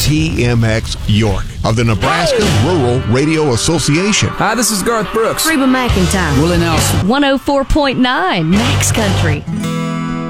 TMX York of the Nebraska Rural Radio Association. Hi, this is Garth Brooks. Reba McEntire. Willie Nelson. 104.9 Max Country.